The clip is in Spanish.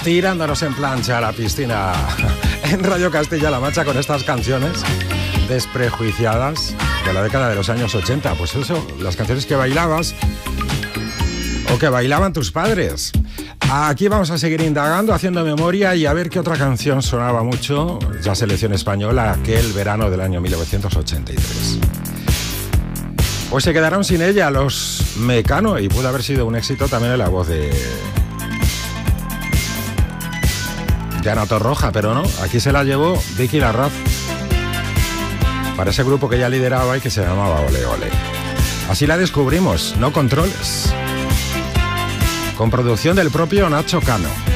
tirándonos en plancha a la piscina en Radio Castilla-La Mancha con estas canciones desprejuiciadas de la década de los años 80. Pues eso, las canciones que bailabas o que bailaban tus padres. Aquí vamos a seguir indagando, haciendo memoria y a ver qué otra canción sonaba mucho, ya selección española, aquel verano del año 1983. Pues se quedaron sin ella los Mecano y pudo haber sido un éxito también en la voz de Ana Torroja, pero no, aquí se la llevó Vicky Larraz para ese grupo que ya lideraba y que se llamaba Ole Ole. Así la descubrimos, No Controles, con producción del propio Nacho Cano.